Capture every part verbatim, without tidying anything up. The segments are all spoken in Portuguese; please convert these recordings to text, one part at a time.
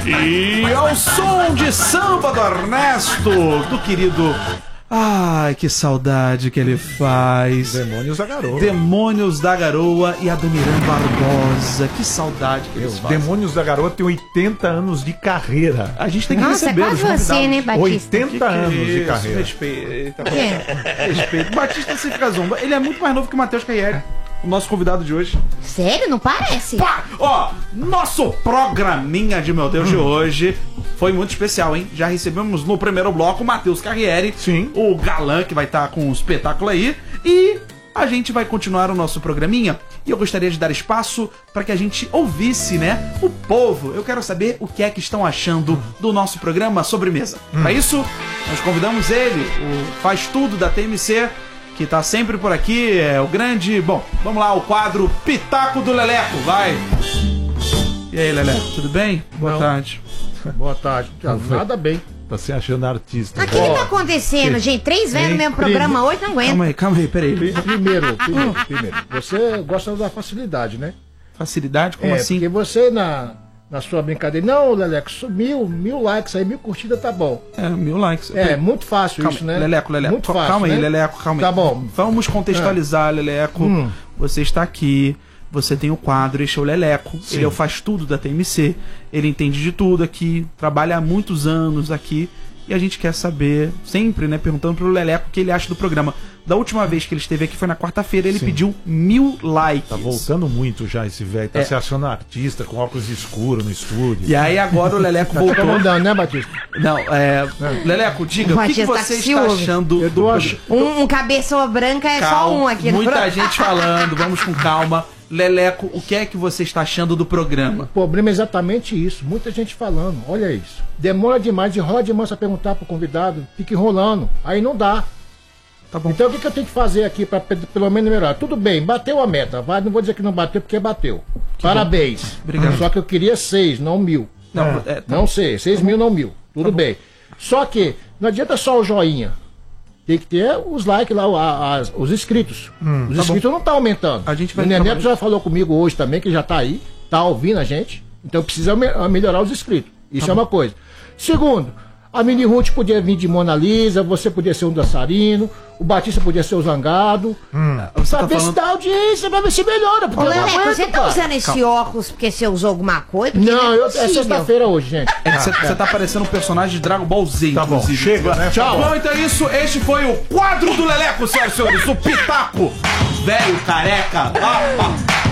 E ao som de samba do Ernesto, do querido... Ai, que saudade que ele faz. Demônios da Garoa. Demônios da Garoa e Adoniran Barbosa. Que saudade que eles fazem. Demônios da Garoa tem oitenta anos de carreira. A gente tem que Nossa, receber é os quase você, né, Batista? oitenta Que que anos é de isso? carreira. Respeita. É. Respeito. Batista se fica zomba. Ele é muito mais novo que o Matheus Carriere, o nosso convidado de hoje. Sério? Não parece? Pá! Ó, nosso programinha de meu Deus de hoje foi muito especial, hein? Já recebemos no primeiro bloco o Matheus Carriere, Sim. o galã que vai estar com um espetáculo aí, e a gente vai continuar o nosso programinha. E eu gostaria de dar espaço para que a gente ouvisse, né, o povo. Eu quero saber o que é que estão achando do nosso programa Sobremesa. Hum. Para isso, nós convidamos ele, o Faz Tudo da T M C, que tá sempre por aqui, é o grande... Bom, vamos lá, o quadro Pitaco do Leleco, vai! E aí, Leleco, tudo bem? Boa Não. tarde. Boa tarde. Nada bem. Tá se achando artista. Mas o que, que tá acontecendo, gente? Três velhos no mesmo programa hoje, não aguento. Calma aí, calma aí, peraí. Primeiro, primeiro, primeiro. Você gosta da facilidade, né? Facilidade? Como é, assim? Porque você, na, na sua brincadeira, não, Leleco, mil, mil likes aí, mil curtidas, tá bom. É, mil likes. É, muito fácil Calma, isso, né? Leleco, Leleco. Muito fácil, Calma aí, né? Leleco, calma aí. Tá bom. Vamos contextualizar, Leleco. Hum. Você está aqui, você tem o quadro, este é o Leleco. Sim. Ele é o Faz Tudo da T M C. Ele entende de tudo aqui, trabalha há muitos anos aqui. E a gente quer saber, sempre, né, perguntando pro Leleco o que ele acha do programa. Da última vez que ele esteve aqui foi na quarta-feira, ele Sim. pediu mil likes. Tá voltando muito já esse velho. Tá É. se achando artista com óculos escuros no estúdio. E aí agora o Leleco Tá voltou. mandando, né, Batista? Não, é. Leleco, diga, o que, que Batista tá você com está ciúme. achando Eu do tô programa? ach... Um, um cabeça branca é só um aqui no Muita programa. gente falando, vamos com calma. Leleco, o que é que você está achando do programa? O problema é exatamente isso. Muita gente falando. Olha isso. Demora demais, enrola demais pra perguntar pro convidado. Fica enrolando. Aí não dá. Tá bom. Então o que, que eu tenho que fazer aqui pra pe- pelo menos melhorar? Tudo bem, bateu a meta. Vai, não vou dizer que não bateu porque bateu. Parabéns. Obrigado. Só que eu queria seis, não mil. Não, é, tá Não sei, seis mil, não mil. Tudo bem. Só que não adianta só o joinha. Tem que ter os likes lá, a- as- os inscritos. os tá inscritos não estão aumentando. A gente vai o Neneto trabalhar. já falou comigo hoje também, que já tá aí, tá ouvindo a gente. Então precisa me- melhorar os inscritos. Isso Tá é uma coisa. Segundo, a Mini Ruth podia vir de Mona Lisa, você podia ser um dançarino, o Batista podia ser o Zangado. Você Pra tá ver se falando... dá audiência, pra ver se melhora. Porque Ô, eu não Leleco, aguento, você tá cara. usando esse óculos porque você usou alguma coisa? Porque Não, é eu, é possível. sexta-feira hoje, gente. É, Você você tá parecendo um personagem de Dragon Ball Z, Tá bom, inclusive. chega, né? Tchau. Bom, então é isso. Este foi o quadro do Leleco, senhoras e senhores. O Pitaco. Velho, careca. Ah,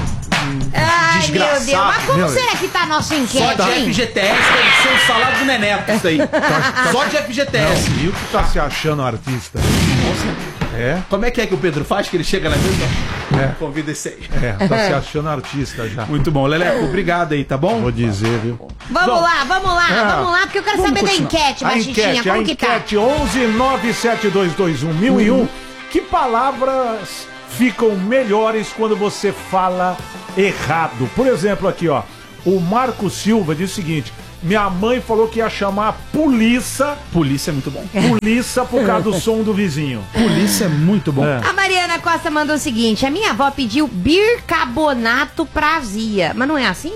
Ai, Desgraçado. meu Deus. Mas como Meu será que tá a nossa só enquete, de hein? F G T S deve ser o salário do Neneto, isso aí. Só de F G T S. Viu que tá se achando artista? É? Como é que é que o Pedro faz, que ele chega na mesa? É. Convida esse aí. É, tá se achando artista já. Muito bom. Leleco, obrigado aí, tá bom? Vou dizer, viu? Vamos Bom, lá, vamos lá, é. vamos lá, porque eu quero Vamos saber continuar. da enquete, A Baixinha. enquete, a Como que tá? enquete onze nove sete dois dois um mil e um. Que palavras ficam melhores quando você fala errado? Por exemplo, aqui, ó. O Marco Silva diz o seguinte: minha mãe falou que ia chamar a polícia, Polícia é muito bom. polícia por causa do som do vizinho. Polícia é muito bom. É. A Mariana Costa mandou o seguinte: a minha avó pediu bicarbonato pra azia. Mas não é assim?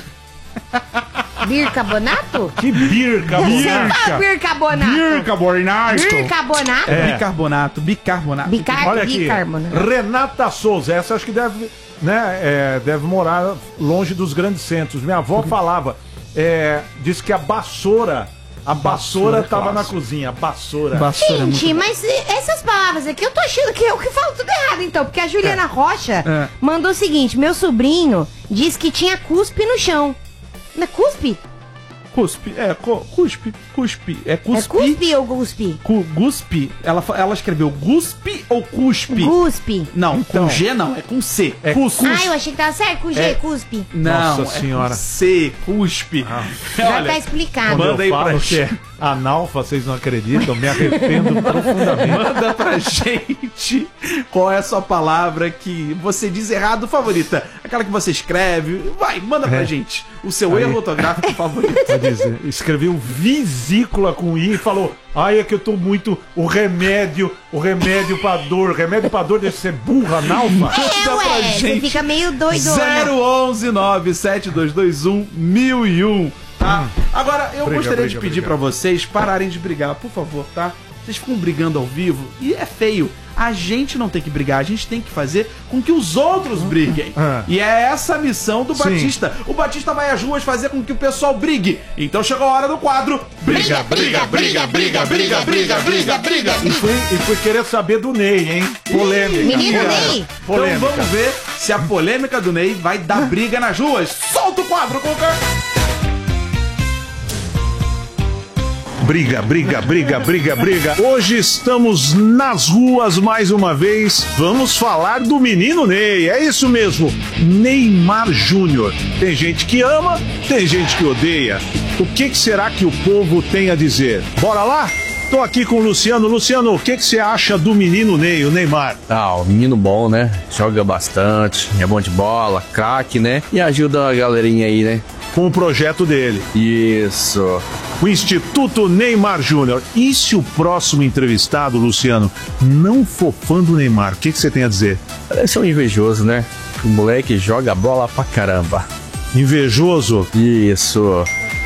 Bicarbonato? Que birca, Você fala birca. bicarbonato. Bicarbonato. Bicarbonato? É. Bicarbonato, bicarbonato. Bicar... Olha aqui, bicarbonato. Renata Souza, essa acho que deve, né, é, deve morar longe dos grandes centros. Minha avó falava, é, disse que a vassoura, a vassoura estava na clássico. cozinha, a vassoura. Vassoura é muito Gente, bom. mas eh, essas palavras aqui eu tô achando que eu que falo tudo errado, então. Porque a Juliana Rocha É. mandou o seguinte: meu sobrinho disse que tinha cuspe no chão. Não é cuspe? Cuspe, é, co- cuspe, cuspe. É cuspe. É cuspe ou guspe? Cu, guspe. Ela, fa- ela escreveu guspe ou cuspe? Guspe. Não, Então. com G não, é com C. É cuspe. Ah, eu achei que tava certo com G, É. cuspe. Não, Nossa é senhora. com C, cuspe. Já tá explicado. Quando Manda eu aí falo pra que é analfa, vocês não acreditam, me arrependo profundamente. Manda pra gente qual é a sua palavra que você diz errado favorita. Aquela que você escreve. Vai, manda pra É. gente o seu Aí. erro ortográfico favorito. Quer dizer, escreveu vesícula com I e falou: ai, é que eu tô muito. O remédio, o remédio pra dor. Remédio pra dor deve ser burra, analfa. É, Manda pra ué, você gente. fica meio doido. zero onze nove sete dois dois um mil e um. tá? Agora, eu Briga, gostaria briga, de pedir briga. pra vocês pararem de brigar, por favor, tá? Vocês ficam brigando ao vivo e é feio. A gente não tem que brigar, a gente tem que fazer com que os outros briguem. Ah. E é essa a missão do Sim. Batista. O Batista vai às ruas fazer com que o pessoal brigue. Então chegou a hora do quadro. Briga, briga, briga, briga, briga, briga, briga, briga. E fui, e fui querer saber do Ney, hein? Polêmica. Menino Polêmica. Ney. Polêmica. Então vamos ver se a polêmica do Ney vai dar briga nas ruas. Solta o quadro, Cuca. Briga, briga, briga, briga, briga. Hoje estamos nas ruas mais uma vez. Vamos falar do menino Ney. É isso mesmo, Neymar Júnior. Tem gente que ama, tem gente que odeia. O que, que será que o povo tem a dizer? Bora lá? Tô aqui com o Luciano. Luciano, o que, que você acha do menino Ney, o Neymar? Ah, o menino bom, né? Joga bastante, é bom de bola, craque, né? E ajuda a galerinha aí, né? Com o projeto dele. Isso. O Instituto Neymar Júnior. E se o próximo entrevistado, Luciano, não for fã do Neymar, o que, que você tem a dizer? Parece um invejoso, né? O moleque joga bola pra caramba. Invejoso? Isso.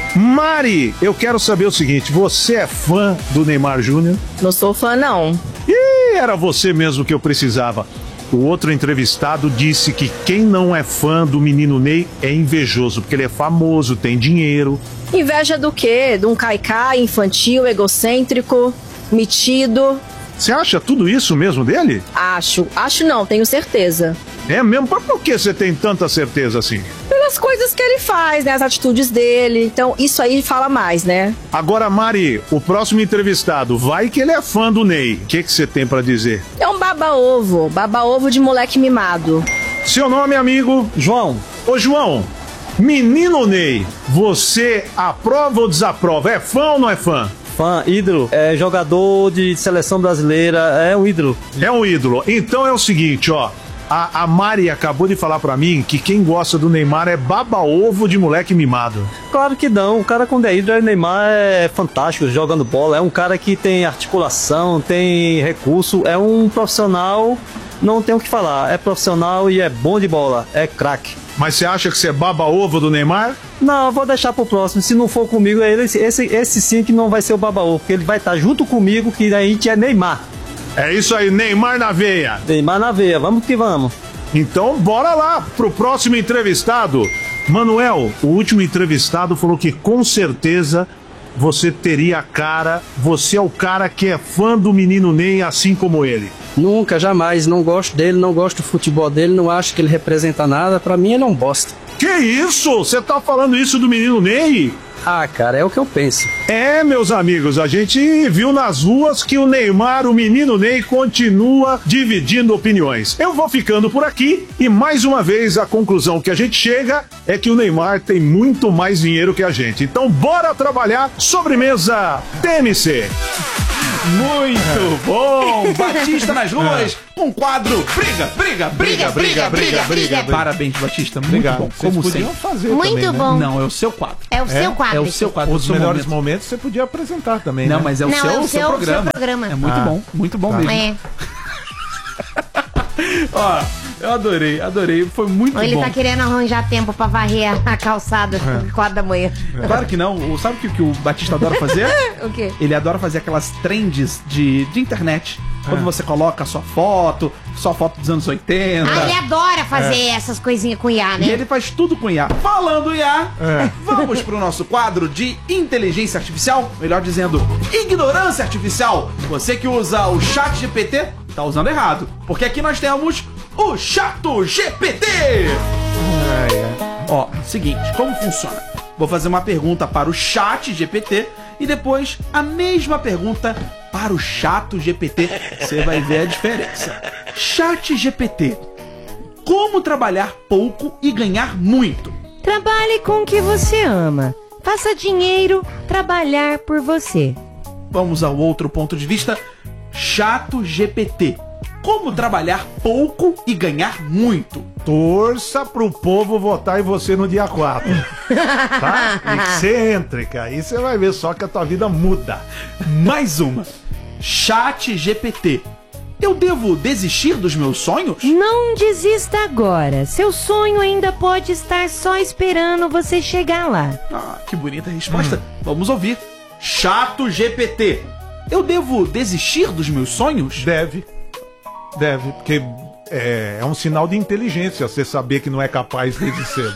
Mari, eu quero saber o seguinte, você é fã do Neymar Júnior? Não sou fã, não. Ih, era você mesmo que eu precisava. O outro entrevistado disse que quem não é fã do menino Ney é invejoso, porque ele é famoso, tem dinheiro. Inveja do quê? De um caicai infantil, egocêntrico, metido. Você acha tudo isso mesmo dele? Acho. Acho não, tenho certeza. É mesmo? Mas por que você tem tanta certeza assim? Pelas coisas que ele faz, né? As atitudes dele. Então, isso aí fala mais, né? Agora, Mari, o próximo entrevistado, vai que ele é fã do Ney. O que que você tem pra dizer? É um baba-ovo. Baba-ovo de moleque mimado. Seu nome, amigo? João, Ô, João, menino Ney, você aprova ou desaprova? É fã ou não é fã? fã, ídolo, é jogador de seleção brasileira, é um ídolo. É um ídolo. Então é o seguinte, ó. A, a Mari acabou de falar pra mim que quem gosta do Neymar é baba-ovo de moleque mimado. Claro que não, o cara quando é ídolo, o Neymar é fantástico jogando bola, é um cara que tem articulação, tem recurso, é um profissional, não tem o que falar, é profissional e é bom de bola, é craque. Mas você acha que você é baba-ovo do Neymar? Não, eu vou deixar pro próximo, se não for comigo, é esse, esse, esse sim que não vai ser o baba-ovo, porque ele vai estar junto comigo, que a gente é Neymar. É isso aí, Neymar na veia. Neymar na veia, vamos que vamos. Então bora lá pro próximo entrevistado. Manuel, o último entrevistado falou que com certeza você teria a cara, você é o cara que é fã do menino Ney, assim como ele. Nunca, jamais, não gosto dele, não gosto do futebol dele, não acho que ele representa nada, pra mim ele é um bosta. Que isso? Você tá falando isso do menino Ney? Ah, cara, é o que eu penso. É, meus amigos, a gente viu nas ruas que o Neymar, o menino Ney, continua dividindo opiniões. Eu vou ficando por aqui e mais uma vez a conclusão que a gente chega é que o Neymar tem muito mais dinheiro que a gente. Então bora trabalhar, sobremesa T M C. Muito bom! Batista nas ruas, um quadro. Briga, briga, briga, briga, briga, briga. Parabéns, Batista. Muito bom. Como podiam sempre. fazer Muito também, né? bom. Não, é o seu quadro. É o seu quadro. É o seu quadro. Os o seu melhores momento. momentos você podia apresentar também, Não, né? mas é o, Não, seu, é o seu, seu- programa. seu programa. É muito Ah. bom, muito bom mesmo. É. Ó, eu adorei, adorei. Foi muito Ou ele bom. tá querendo arranjar tempo pra varrer a calçada às quatro da manhã. Claro que não. O- Sabe o que, que o Batista adora fazer? O quê? Ele adora fazer aquelas trends de, de internet. Quando você coloca a sua foto, sua foto dos anos oitenta. Ah, ele adora fazer essas coisinhas com I A, né? E ele faz tudo com I A. Falando I A, É. vamos pro nosso quadro de inteligência artificial, melhor dizendo, ignorância artificial. Você que usa o chat G P T, tá usando errado. Porque aqui nós temos o Chato G P T. Ó, seguinte, como funciona? Vou fazer uma pergunta para o chat G P T e depois a mesma pergunta para o Chato G P T. Você vai ver a diferença. Chat G P T. Como trabalhar pouco e ganhar muito? Trabalhe com o que você ama. Faça dinheiro trabalhar por você. Vamos ao outro ponto de vista. Chato G P T. Como trabalhar pouco e ganhar muito? Torça pro povo votar em você no dia quatro. Tá? Excêntrica. Aí você vai ver só que a tua vida muda. Mais uma. Chat G P T. Eu devo desistir dos meus sonhos? Não desista agora. Seu sonho ainda pode estar só esperando você chegar lá. Ah, que bonita resposta. Vamos ouvir. Chato G P T. Eu devo desistir dos meus sonhos? Deve. Deve, porque é, é um sinal de inteligência você saber que não é capaz desde cedo.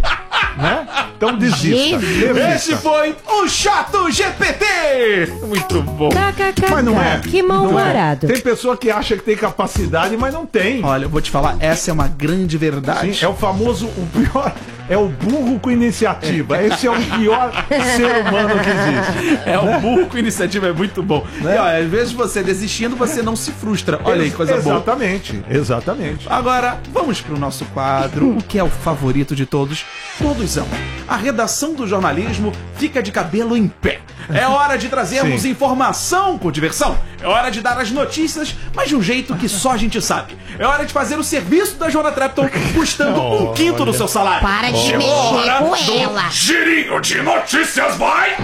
Né? Então desista. Jesus. Esse foi o Chato G P T! Muito bom. Mas não é. Que Não é. mal-humorado. Tem pessoa que acha que tem capacidade, mas não tem. Olha, eu vou te falar, essa é uma grande verdade. Sim, é o famoso, o pior, é o burro com iniciativa. Esse é o pior ser humano que existe. É o burro com iniciativa, é muito bom. Né? E ó, às vezes você desistindo, você não se frustra. Olha aí, coisa boa. Exatamente, exatamente. Agora, vamos pro nosso quadro, o que é o favorito de todos. Todos amam. A redação do jornalismo fica de cabelo em pé. É hora de trazermos Sim. informação com diversão. É hora de dar as notícias, mas de um jeito que só a gente sabe. É hora de fazer o serviço da Joana Trepton custando um quinto do seu salário. Para de Chegou mexer a hora com do ela. Girinho de notícias, vai!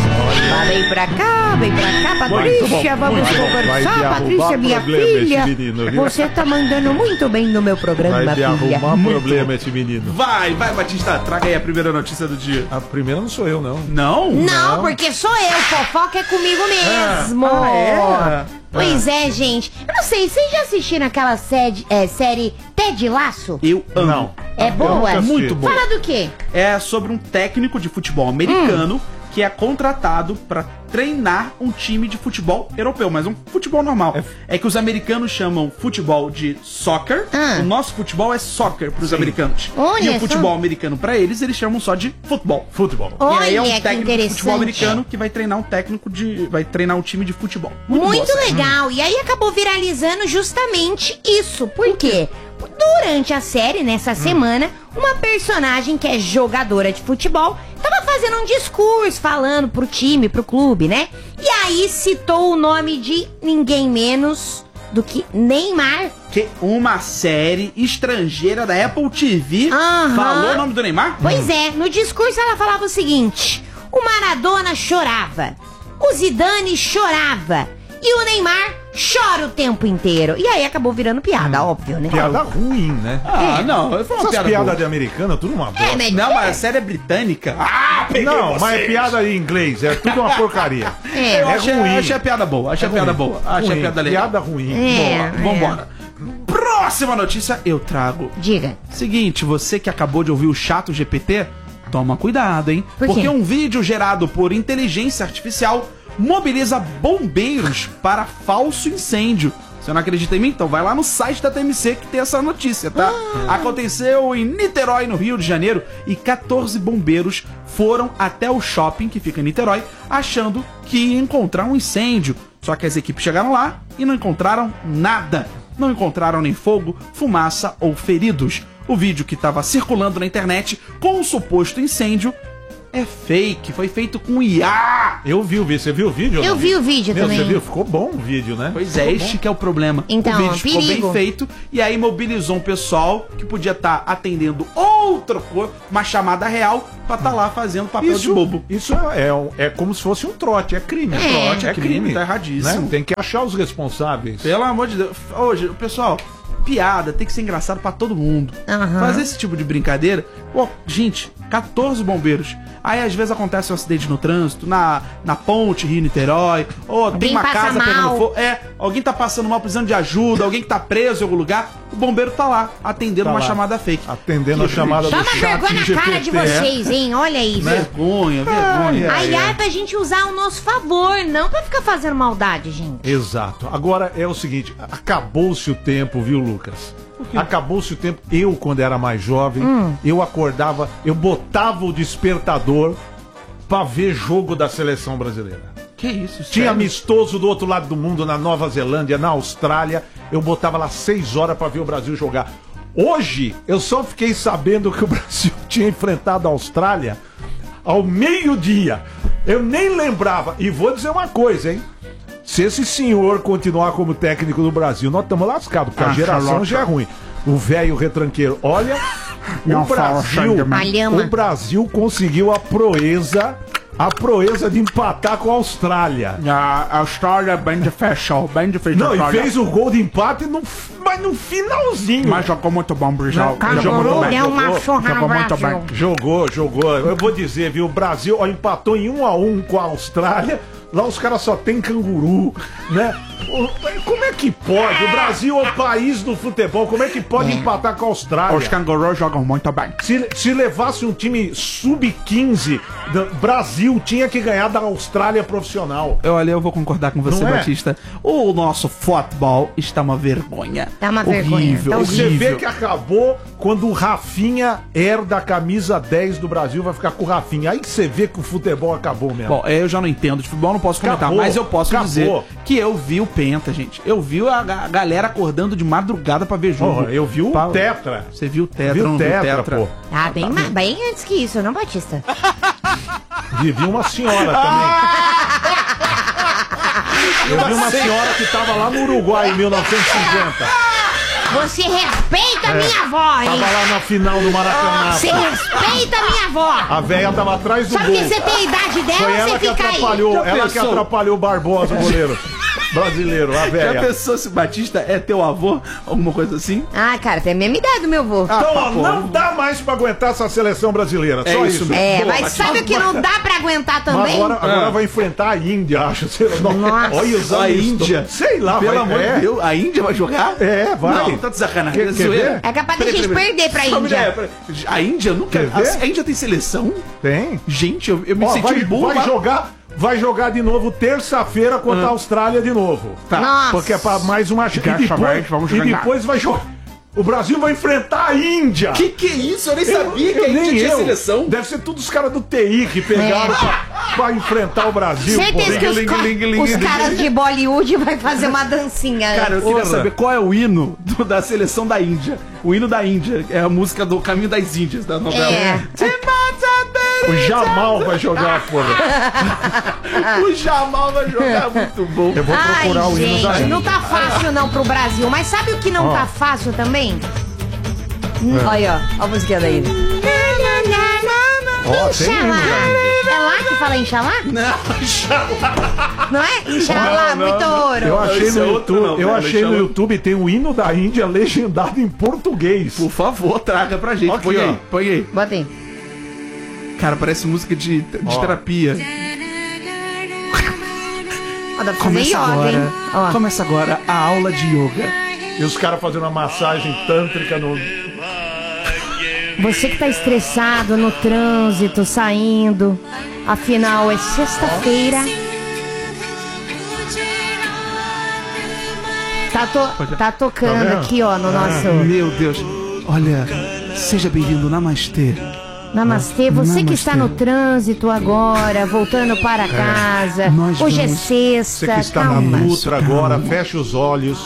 Tá, vem pra cá, vem pra cá, Muito Patrícia, bom, vamos muito bom. Vai conversar, me Patrícia, arrumar minha problema filha. esse menino, viu? Você tá mandando muito bem no meu programa, Vai me filha. arrumar Muito problema bom. esse menino. Vai, vai, Batista, traga aí a primeira notícia do dia. A primeira não sou eu, não. Não? Não, porque sou eu, fofoca é comigo mesmo. Ah, é? Pois é, gente. Eu não sei, vocês já assistiram aquela série, é, série Ted Laço? Eu amo. Não. É boa? nunca assisti. Muito boa. Fala do quê? É sobre um técnico de futebol americano que é contratado pra treinar um time de futebol europeu, mas um futebol normal. É, que os americanos chamam futebol de soccer, Ah. o nosso futebol é soccer pros americanos. Olha e só. o futebol americano pra eles, eles chamam só de futebol. Futebol. e aí é um Olha que técnico de futebol interessante. americano que vai treinar um técnico de... vai treinar um time de futebol. Muito boa essa. legal. E aí acabou viralizando justamente isso. Por quê? Durante a série, nessa semana, uma personagem que é jogadora de futebol tava fazendo um discurso falando pro time, pro clube, né? E aí citou o nome de ninguém menos do que Neymar. Que uma série estrangeira da Apple T V Aham. falou o nome do Neymar? Pois é, no discurso ela falava o seguinte: o Maradona chorava, o Zidane chorava e o Neymar chora o tempo inteiro. E aí acabou virando piada, óbvio, né? Piada ruim, né? Ah, não, foi uma Essas piada piadas boa. de americana, tudo uma bosta. É, mas- Não, mas a série é britânica. Ah, peguei Não, mas é vocês. piada em inglês, é tudo uma porcaria. É. Eu É achei, ruim. achei a piada boa, achei a piada ruim. boa. Achei Ruim, a piada legal. Piada ruim. É. Boa, vambora. Próxima notícia eu trago. Diga. Seguinte, você que acabou de ouvir o Chato G P T, toma cuidado, hein? Por quê? Porque um vídeo gerado por inteligência artificial mobiliza bombeiros para falso incêndio. Você não acredita em mim? Então vai lá no site da T M C que tem essa notícia, tá? Ah. Aconteceu em Niterói, no Rio de Janeiro, e quatorze bombeiros foram até o shopping que fica em Niterói, achando que ia encontrar um incêndio. Só que as equipes chegaram lá e não encontraram nada. Não encontraram nem fogo, fumaça ou feridos. O vídeo que estava circulando na internet com o suposto incêndio é fake, foi feito com I A. Eu vi o vídeo, você viu o vídeo? ou Eu não? vi o vídeo Meu, também. Você viu? Ficou bom o vídeo, né? Pois é, este que é o problema. Então, o vídeo ficou perigo. bem feito e aí mobilizou um pessoal que podia estar atendendo outra coisa, uma chamada real, pra estar lá fazendo papel de bobo. Isso é, é, um- é como se fosse um trote, é crime. É. Trote, é crime, tá erradíssimo. Né? Tem que achar os responsáveis. Pelo amor de Deus. Hoje, pessoal, piada tem que ser engraçado pra todo mundo. Aham. Fazer esse tipo de brincadeira. Pô, gente, quatorze bombeiros. Aí às vezes acontece um acidente no trânsito, na, na ponte Rio-Niterói, ou tem Alguém uma passa casa mal. pegando fogo. É, alguém tá passando mal, precisando de ajuda, alguém que tá preso em algum lugar, o bombeiro tá lá, atendendo Tá uma lá, chamada fake. atendendo a chamada do Toma chat vergonha na cara de G P T. vocês, hein? Olha isso. Vergonha, vergonha. Ai, A I A é pra gente usar ao nosso favor, não pra ficar fazendo maldade, gente. Exato. Agora é o seguinte, acabou-se o tempo, viu, Lucas? Acabou-se o tempo. Eu, quando era mais jovem, eu acordava, eu botava o despertador pra ver jogo da seleção brasileira. Que isso, Tinha sério? amistoso do outro lado do mundo, na Nova Zelândia, na Austrália. Eu botava lá seis horas pra ver o Brasil jogar. Hoje, eu só fiquei sabendo que o Brasil tinha enfrentado a Austrália ao meio-dia. Eu nem lembrava. E vou dizer uma coisa, hein? Se esse senhor continuar como técnico do Brasil, nós estamos lascados, porque a Ah, geração caloca. já é ruim. O velho retranqueiro. Olha, Não o fala Brasil, sangue, Malhama. o Brasil conseguiu a proeza a proeza de empatar com a Austrália. A Austrália é bem difícil, bem difícil. Não, e fez o gol de empate, no, mas no finalzinho. Mas jogou muito bom, Brizal. Não, Jogou muito bem. Deu uma surra no Jogou muito Brasil. bem. Jogou, jogou. Eu vou dizer, viu? O Brasil ó, empatou em um a um com a Austrália. Lá os caras só tem canguru, né? O- Como é que pode? O Brasil é o país do futebol. Como é que pode empatar com a Austrália? Os cangurus jogam muito bem. Se, se levasse um time sub quinze, do Brasil tinha que ganhar da Austrália profissional. Eu, olha, eu vou concordar com você, Não é? Batista. O nosso futebol está uma vergonha. Tá uma vergonha. Horrível, Tá Você horrível. vê que acabou quando o Rafinha herda a camisa dez do Brasil, vai ficar com o Rafinha. Aí você vê que o futebol acabou mesmo. Bom, eu já não entendo de futebol, não posso comentar, Acabou, mas eu posso acabou. dizer que eu vi o Penta, gente. Eu vi a, ga- galera acordando de madrugada pra ver jogo. Porra, eu vi o Pa- Tetra. Você viu o Tetra, Vi o não viu Tetra, pô. Ah, bem, ma- bem antes que isso, não, Batista? E vi uma senhora também. Eu vi uma senhora que tava lá no Uruguai em mil novecentos e cinquenta. Você respeita a minha avó, hein? Tava lá na final do Maracanã. Você respeita a minha avó. A véia tava atrás do Só gol. porque você tem a idade dela, Foi ela você que fica aí. atrapalhou, Já ela que pensou? atrapalhou o Barbosa, o goleiro brasileiro, a Já véia. pensou se Batista é teu avô? Alguma coisa assim? Ah, cara, tem a mesma idade do meu avô. Então, ó, papo. não dá mais pra aguentar essa seleção brasileira. É Só isso isso. mesmo. É, Boa, mas Batista. sabe o que não dá pra aguentar Mas também? agora, agora Ah. vai enfrentar a Índia, acho. Sei lá, Nossa. olha os A anos- Índia. Sei lá, Pelo vai, amor é. de Deus, a Índia vai jogar? É, vai. Não, tá de sacanagem. Quer- é quer zoeira. ver? É capaz de a Peraí, gente peraí, perder pra peraí. Só me Índia. der, peraí. A Índia nunca. Quer ver? A, a Índia tem seleção? Tem. Gente, eu, eu me Ó, senti vai, um burro. vai lá. jogar, vai jogar de novo terça-feira contra a Austrália de novo. Tá. Nossa. Porque é pra mais uma chance. E Dessa depois, vez, vamos e jogar. depois vai jogar. O Brasil vai enfrentar a Índia. Que que é isso? Eu nem Eu- sabia que eu a Índia nem tinha eu. seleção. Deve ser todos os caras do T I que pegaram É. pra, pra enfrentar o Brasil. Certeza pô. que os, Ling, ca- ling, ling, os ling. caras de Bollywood vai fazer uma dancinha. Cara, eu queria Porra. saber qual é o hino do- da seleção da Índia. O hino da Índia. É a música do Caminho das Índias, da novela. É. O Jamal vai jogar, porra. O Jamal vai jogar muito bom. Eu vou Ai, procurar o hino da gente, Índia. não tá fácil não pro Brasil. Mas sabe o que não Ó. tá fácil também? É. Olha, ó, ó a musiquinha da Índia. Ó, tem hino da Índia. É lá que fala Inxalá? Não, Não é? Inxalá, Não, não, muito não. ouro. Eu achei Esse no é outro YouTube, não, eu velho, achei esse é no outro. YouTube tem o hino da Índia legendado em português. por favor, traga pra gente. Aqui, põe ó. aí, põe aí. Bota aí. Cara, parece música de, de Ó. terapia. Ó, dá pra fazer Começa yoga, agora. hein? Ó. Começa agora a aula de yoga. E os caras fazendo uma massagem tântrica no. Você que tá estressado no trânsito, saindo. Afinal, é sexta-feira. Tá, to- tá tocando Tá vendo? aqui, ó, no nosso Meu Deus. Olha, seja bem-vindo, Namastê. Namastê. Você que está no trânsito agora, voltando para casa. Nós Hoje é vamos- sexta. Você que está calma. na Dutra agora, fecha os olhos.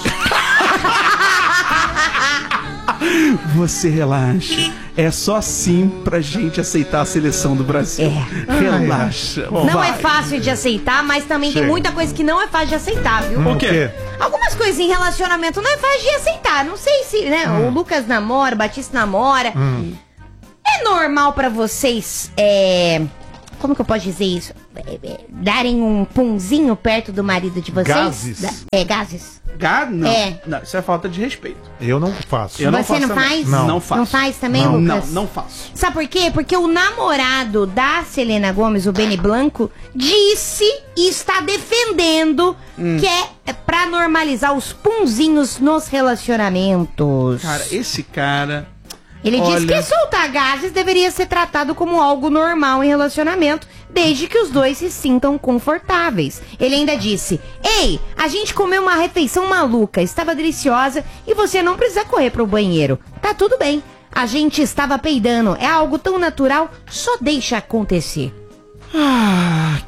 Você relaxa. É só assim pra gente aceitar a seleção do Brasil. É. Relaxa. Bom, Não vai. é fácil de aceitar, mas também tem Chega. muita coisa que não é fácil de aceitar, viu? O quê? Algumas coisas em relacionamento não é fácil de aceitar. Não sei se, né? O Lucas namora, o Batista namora. É normal pra vocês, é... Como que eu posso dizer isso? É, é, darem um punzinho perto do marido de vocês? Gases. Da- É, gases. Gado? Não. É. Não, isso é falta de respeito. Eu não faço. Eu não Você faço não também. faz? Não, não faço. Não faz também, Não, não, Lucas? não faço. Sabe por quê? Porque o namorado da Selena Gomez, o Benny Blanco, disse e está defendendo Hum. que é pra normalizar os punzinhos nos relacionamentos. Cara, esse cara... Ele olha- disse que soltar gases deveria ser tratado como algo normal em relacionamento, desde que os dois se sintam confortáveis. Ele ainda disse: Ei, a gente comeu uma refeição maluca, estava deliciosa e você não precisa correr pro banheiro. Tá tudo bem. A gente estava peidando, é algo tão natural, só deixa acontecer. Ah, que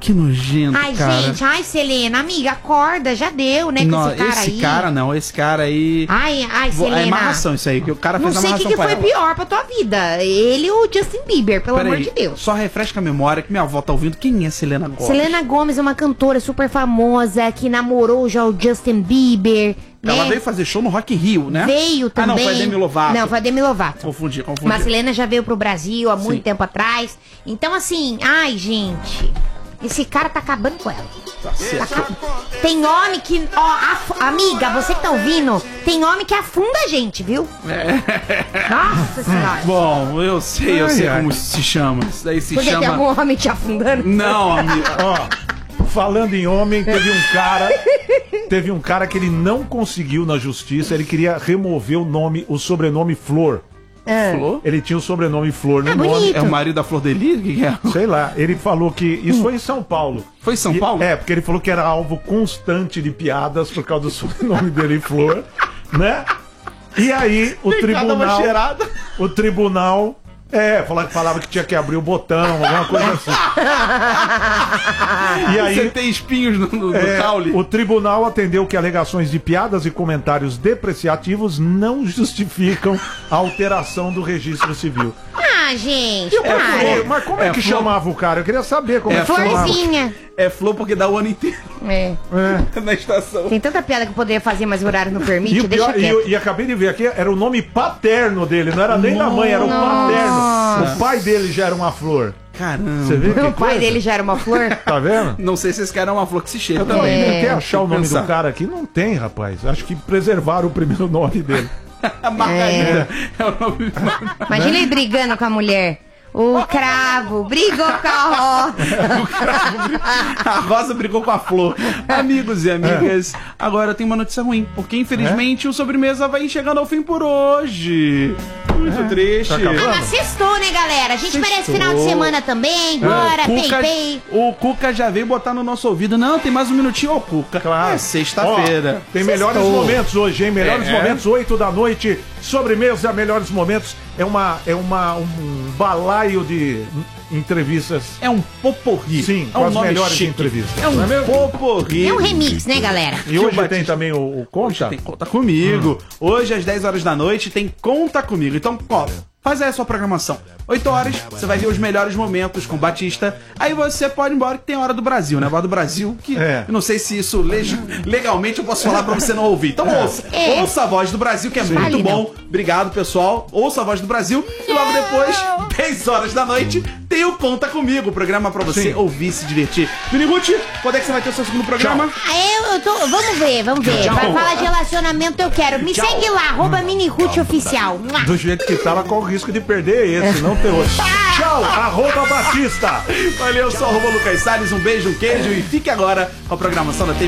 Que nojento, Ai, cara. gente, ai, Selena, amiga, acorda, já deu, né, com Não, esse cara esse aí. cara não, esse cara aí... Ai, ai, Vou- Selena. É amarração isso aí, que o cara Não fez sei o que, amarração que pra foi ela. pior pra tua vida. Ele ou o Justin Bieber, pelo Peraí, amor de Deus. só refresca a memória que minha avó tá ouvindo. Quem é Selena Gomez? Selena Gomez é uma cantora super famosa que namorou já o Justin Bieber, né? Ela veio fazer show no Rock in Rio, né? Veio Ah, também. não, foi a Demi Lovato. Não, foi a Demi Lovato. Confundi, confundi. Mas a Selena já veio pro Brasil há muito Sim. tempo atrás. Então, assim, ai, gente, esse cara tá acabando com ela. Tá certo. Tá acab- Tem homem que, ó, af- amiga, você que tá ouvindo, tem homem que afunda a gente, viu? Nossa senhora. Bom, eu sei, eu Ai, sei ai. como isso se chama. Isso daí se Porque tem chama... algum homem te afundando? Não, amigo. Ó, falando em homem, teve um cara. Teve um cara que ele não conseguiu na justiça, ele queria remover o nome, o sobrenome Flor. Ah. Flor? Ele tinha o sobrenome Flor no Ah, nome. bonito. É o marido da Flor Deli? O que que é? Sei lá, ele falou que. Isso foi em São Paulo. Foi em São E- Paulo? É, porque ele falou que era alvo constante de piadas por causa do sobrenome dele, Flor, né? E aí, o Tem cada uma tribunal. cheirada. O tribunal. É, falava, falava que tinha que abrir o botão, alguma coisa assim. E aí. Você tem espinhos no, no, no É, caule? o tribunal atendeu que alegações de piadas e comentários depreciativos não justificam a alteração do registro civil. Ah, gente, É, para. mas como é, É, que Flor- chamava o cara? Eu queria saber como é, É, que chamava. Florzinha. É Flor porque dá o ano inteiro É. É. na estação. Tem tanta piada que eu poderia fazer, mas o horário não permite, E, o deixa pior, e, quieto. eu- e acabei de ver aqui, era o nome paterno dele, não era nem da mãe, era o paterno. O pai dele já era uma flor. Caramba. Você vê que O pai coisa? dele já era uma flor? Tá vendo? Não sei se esse cara é uma flor que se cheira Eu também também. É. tentei achar o nome Pensar. do cara aqui, não tem, rapaz. Acho que preservaram o primeiro nome dele. A Margarida é. o nome. Imagina ele brigando com a mulher. O cravo brigou com a rosa. O cravo. A Rosa brigou com a Flor. Amigos e amigas, agora tem uma notícia ruim, porque infelizmente o Sobremesa vai chegando ao fim por hoje. Muito triste. Tá acabando? Mas sextou, né, galera? A gente Sextou. merece final de semana também. Bora, o, pei, Cuca, pei. o Cuca já veio botar no nosso ouvido. Não, tem mais um minutinho, ô Cuca. Claro. É sexta-feira. Ó, tem melhores Sextou. momentos hoje, hein? Melhores É. momentos, oito da noite. Sobremesa, melhores momentos. É uma, é uma, um balaio de entrevistas. É um poporri. Sim, é com um as nome melhores chique. entrevistas. É um Não é mesmo? poporri. É um remix, né, galera? E hoje Batista- tem também o, o Conta? Tem Conta Comigo. Hoje, às dez horas da noite, tem Conta Comigo. Então, ó, faz aí a sua programação. oito horas, você vai ver os melhores momentos com o Batista. Aí você pode ir embora, que tem a Hora do Brasil, né? A Hora do Brasil, que É. eu não sei se isso leg- legalmente eu posso falar pra você não ouvir. Então ouça. É. Ouça a Voz do Brasil, que é muito Vale, bom. Obrigado, pessoal. Ouça a Voz do Brasil. E logo depois, dez horas da noite, tem o Conta Comigo. O programa pra você Sim. ouvir e se divertir. Miniguti, quando é que você vai ter o seu segundo programa? Ah, Eu, eu tô. Vamos ver, vamos ver. Tchau. Vai falar de relacionamento, eu quero. Me Tchau. segue lá, arroba minirute oficial. Mua. Do jeito que tá, ela corre o risco de perder esse, não ter outro. Tchau, arroba Batista. Valeu, sou arroba Lucas Salles, um beijo, um queijo e fique agora com a programação da T V